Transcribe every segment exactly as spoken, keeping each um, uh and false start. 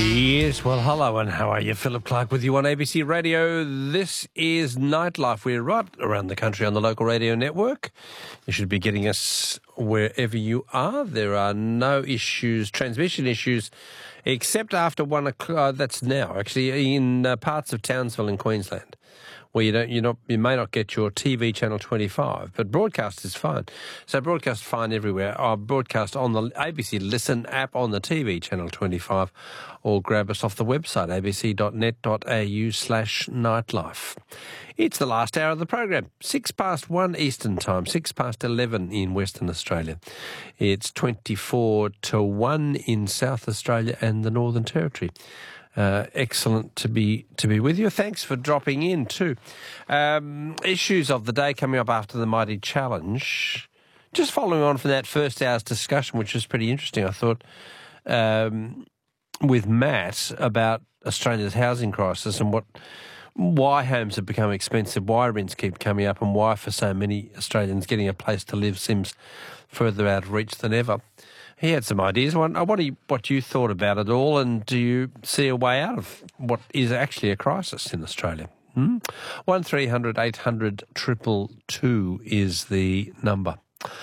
Yes, well, hello and how are you? Philip Clark with you on A B C Radio. This is Nightlife. We're right around the country on the local radio network. You should be getting us wherever you are. There are no issues, transmission issues, except after one o'clock. Uh, that's now, actually, in uh, parts of Townsville in Queensland, where you don't, you not, you may not get your T V channel twenty-five, but broadcast is fine. So broadcast fine everywhere. Or broadcast on the A B C Listen app on the T V channel twenty-five, or grab us off the website abc.net.au slash nightlife. It's the last hour of the program. Six past one Eastern time, six past eleven in Western Australia. It's twenty-four to one in South Australia and the Northern Territory. Uh, excellent to be to be with you. Thanks for dropping in too. Um, issues of the day coming up after the Mighty Challenge. Just following on from that first hour's discussion, which was pretty interesting, I thought, um, with Matt about Australia's housing crisis and what why homes have become expensive, why rents keep coming up, and why for so many Australians getting a place to live seems further out of reach than ever. He had some ideas. I wonder what you thought about it all, and do you see a way out of what is actually a crisis in Australia? Hmm? one three hundred eight hundred two two two is the number.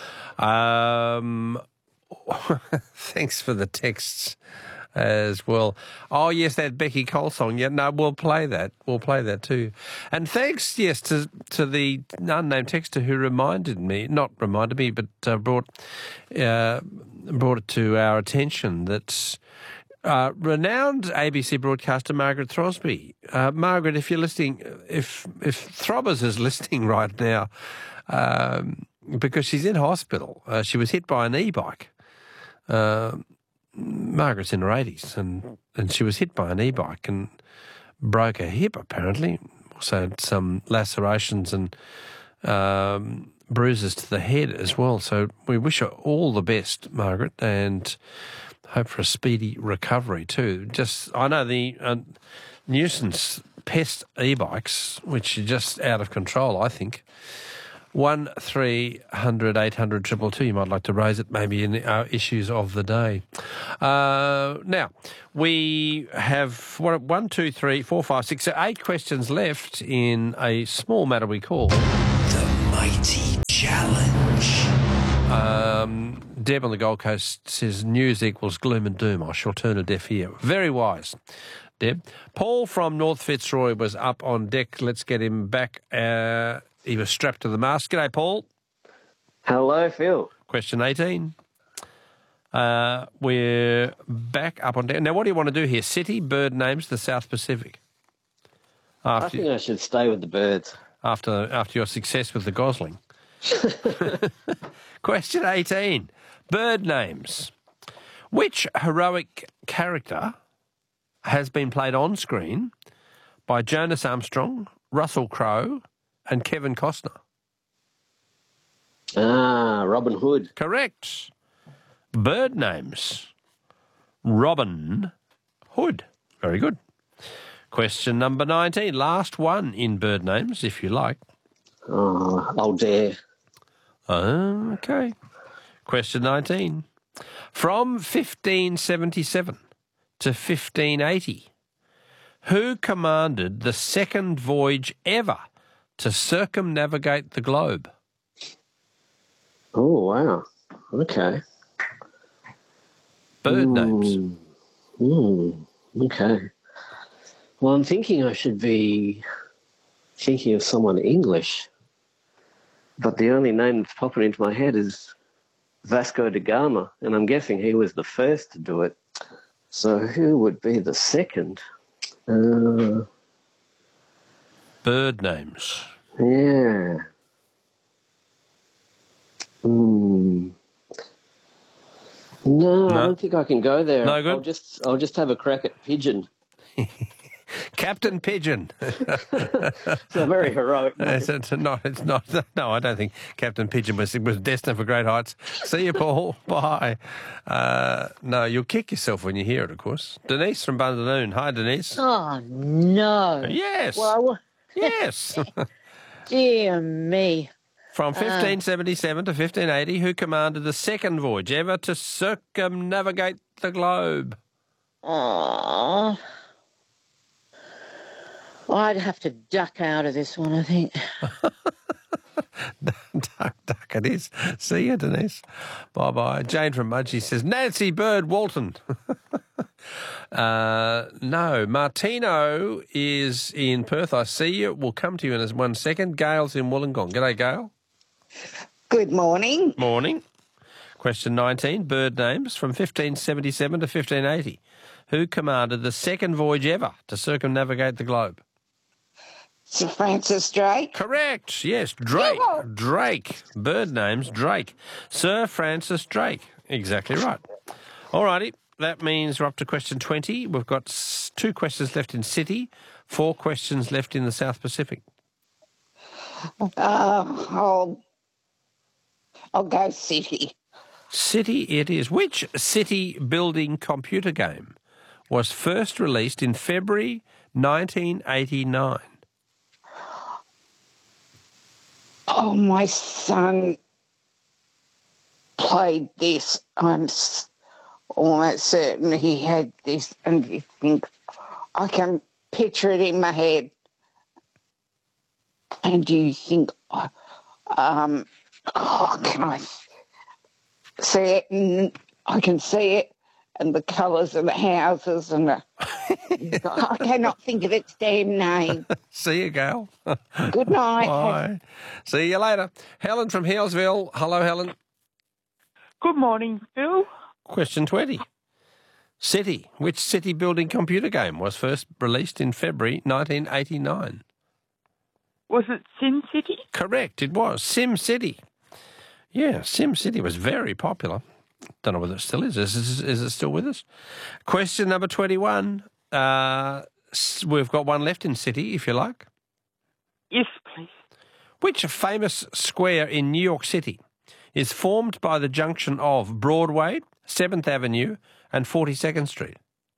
Um, thanks for the texts as well. Oh, yes, that Becky Cole song. Yeah, no, we'll play that. We'll play that too. And thanks, yes, to to the unnamed texter who reminded me, not reminded me, but uh, brought uh, brought it to our attention that uh, renowned A B C broadcaster Margaret Throsby. Uh, Margaret, if you're listening, if if Throbbers is listening right now, um, because she's in hospital, uh, she was hit by an e-bike. Uh, Margaret's in her eighties, and, and she was hit by an e-bike and broke her hip, apparently. Also had some lacerations and um, bruises to the head as well. So we wish her all the best, Margaret, and hope for a speedy recovery too. Just, I know the uh, nuisance pest e-bikes, which are just out of control, I think. One three hundred eight hundred two two two. You might like to raise it maybe in our issues of the day. Uh, now, we have what, one, two, three, four, five, six, eight questions left in a small matter we call The Mighty Challenge. Um, Deb on the Gold Coast says news equals gloom and doom. I shall turn a deaf ear. Very wise, Deb. Paul from North Fitzroy was up on deck. Let's get him back. Uh, He was strapped to the mast. G'day, Paul. Hello, Phil. Question eighteen. Uh, we're back up on deck. Now, what do you want to do here? City, bird names, the South Pacific? After, I think I should stay with the birds. After, after your success with the Gosling. Question eighteen. Bird names. Which heroic character has been played on screen by Jonas Armstrong, Russell Crowe, and Kevin Costner? Ah, Robin Hood. Correct. Bird names. Robin Hood. Very good. Question number nineteen. Last one in bird names, if you like. Oh, I'll dare. Okay. Question nineteen. From fifteen seventy-seven to fifteen eighty, who commanded the second voyage ever to circumnavigate the globe? Oh, wow. Okay. Bird mm. names. Mm. Okay. Well, I'm thinking I should be thinking of someone English, but the only name that's popping into my head is Vasco da Gama, and I'm guessing he was the first to do it. So who would be the second? Uh... Bird names. Yeah. Mm. No, No? I don't think I can go there. No good? I'll just, I'll just have a crack at Pigeon. Captain Pigeon. It's a very heroic name. It's, it's not. It's not. No, I don't think Captain Pigeon was was destined for great heights. See you, Paul. Bye. Uh, no, you'll kick yourself when you hear it. Of course. Denise from Bundanoon. Hi, Denise. Oh, no. Yes. Well, Yes. dear me. From fifteen seventy-seven to fifteen eighty, who commanded the second voyage ever to circumnavigate the globe? Oh, I'd have to duck out of this one, I think. duck, duck it is. See you, Denise. Bye-bye. Jane from Mudgee says, Nancy Bird Walton. uh, no, Martino is in Perth. I see you. We'll come to you in one second. Gail's in Wollongong. G'day, Gail. Good morning. Morning. Question nineteen, bird names from fifteen seventy-seven to fifteen eighty. Who commanded the second voyage ever to circumnavigate the globe? Sir Francis Drake. Correct. Yes, Drake. Yeah. Drake. Bird names, Drake. Sir Francis Drake. Exactly right. All righty. That means we're up to question twenty. We've got s- two questions left in city, four questions left in the South Pacific. Uh, I'll, I'll go city. City it is. Which city-building computer game was first released in February nineteen eighty-nine? Oh, my son played this. I'm s- almost certain he had this, and you think I can picture it in my head. And you think, oh, um, oh, can I see it? And I can see it, and the colours of the houses, and the, I cannot think of its damn name. See you, Gail. Good night. Bye. See you later. Helen from Healesville. Hello, Helen. Good morning, Phil. Question twenty. City. Which city-building computer game was first released in February nineteen eighty-nine? Was it Sin City? Correct, it was. Sim City. Yeah, Sim City was very popular. Don't know whether it still is. Is, is, is it still with us? Question number twenty-one. Uh, s- we've got one left in city, if you like. Yes, please. Which famous square in New York City is formed by the junction of Broadway, seventh Avenue and forty-second Street?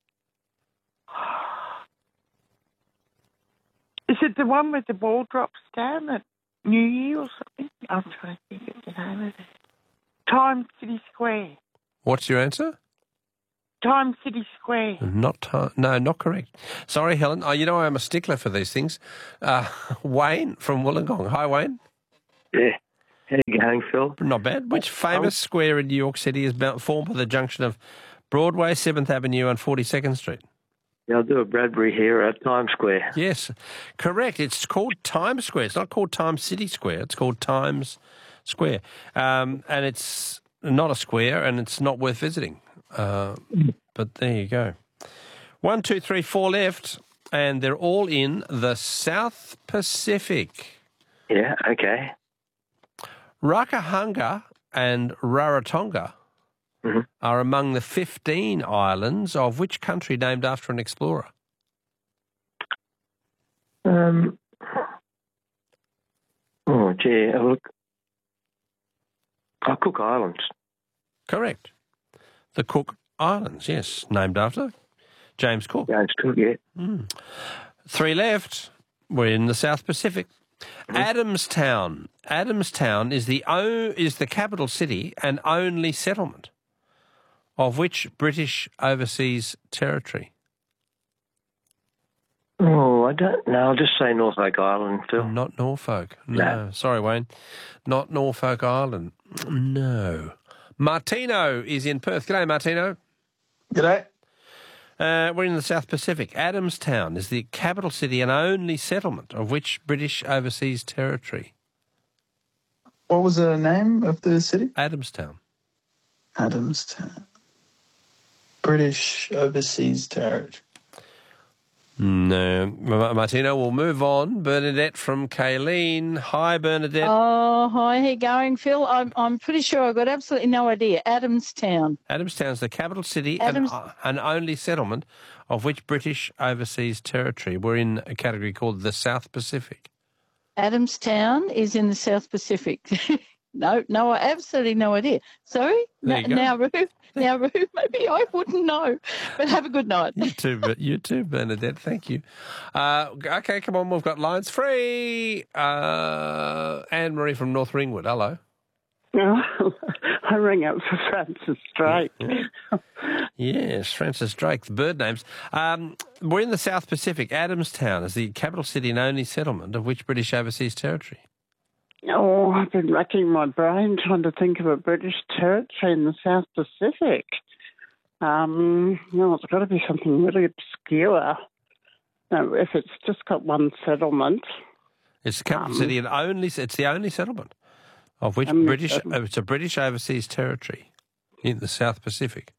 Is it the one where the ball drops down at New Year or something? I'm trying to think of the name of it. Time City Square. What's your answer? Time City Square. Not ti- no, not correct. Sorry, Helen. Oh, you know I'm a stickler for these things. Uh, Wayne from Wollongong. Hi, Wayne. Yeah. How you going, Phil? Not bad. Which famous square in New York City is about- formed by the junction of Broadway, seventh Avenue and forty-second Street? Yeah, I'll do a Bradbury here at Times Square. Yes, correct. It's called Times Square. It's not called Times City Square. It's called Times Square. Um, and it's not a square and it's not worth visiting. Uh, but there you go. One, two, three, four left, and they're all in the South Pacific. Yeah, okay. Rakahanga and Rarotonga Mhm. are among the fifteen islands of which country named after an explorer? Um. Oh, gee, have a look. Oh, Cook Islands. Correct. The Cook Islands, yes, named after James Cook. James Cook, yeah. Three left. We're in the South Pacific. Adamstown. Adamstown is the o- is the capital city and only settlement of which British overseas territory? Oh, I don't know. I'll just say Norfolk Island, Phil. Not Norfolk. No. No. Sorry, Wayne. Not Norfolk Island. No. Martino is in Perth. G'day, Martino. G'day. Uh, we're in the South Pacific. Adamstown is the capital city and only settlement of which British overseas territory? What was the name of the city? Adamstown. Adamstown. British Overseas Territory. No. Ma- Martino, we'll move on. Bernadette from Kayleen. Hi, Bernadette. Oh, hi, how you going, Phil? I'm I'm pretty sure I've got absolutely no idea. Adamstown. Adamstown's the capital city Adams- and, uh, and only settlement of which British overseas territory? We're in a category called the South Pacific. Adamstown is in the South Pacific. no, no, I absolutely no idea. Sorry? There N- you go. now, Roo, now, Roo, maybe I wouldn't know. But have a good night. You too, Ber- you too, Bernadette. Thank you. Uh, okay, come on. We've got lines free. Uh, Anne-Marie from North Ringwood. Hello. Hi, I rang up for Francis Drake. Yes, Francis Drake, the bird names. Um, we're in the South Pacific. Adamstown is the capital city and only settlement of which British Overseas Territory? Oh, I've been racking my brain trying to think of a British territory in the South Pacific. Um, no, it's got to be something really obscure. No, if it's just got one settlement. It's the capital Um, city and only, it's the only settlement of which Only British, settlement. uh, it's a British Overseas Territory in the South Pacific.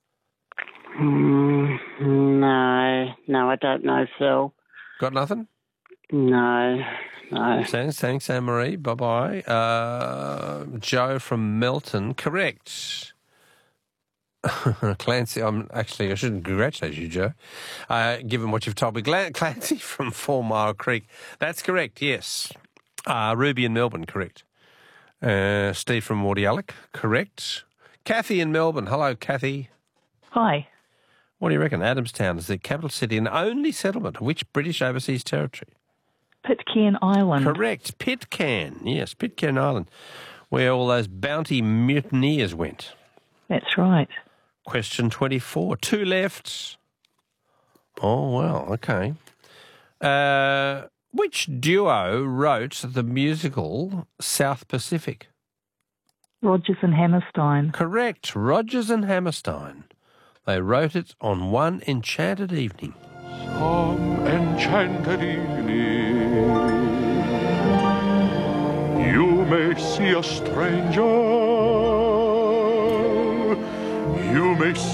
Mm, no, no, I don't know, Phil. Got nothing? No, no. Thanks, thanks, Anne-Marie. Bye-bye. Uh, Joe from Melton, correct. Clancy, I'm actually, I shouldn't congratulate you, Joe, uh, given what you've told me. Gla- Clancy from Four Mile Creek. That's correct, yes. Uh, Ruby in Melbourne, correct. Uh, Steve from Mordialloc, correct. Kathy in Melbourne. Hello, Kathy. Hi. What do you reckon? Adamstown is the capital city and only settlement of which British Overseas Territory? Pitcairn Island. Correct. Pitcairn. Yes, Pitcairn Island, where all those bounty mutineers went. That's right. Question twenty-four. Two left. Oh, well, okay. Uh, which duo wrote the musical South Pacific? Rogers and Hammerstein. Correct. Rogers and Hammerstein. They wrote it on one enchanted evening. Some enchanted evening, you may see a stranger, you may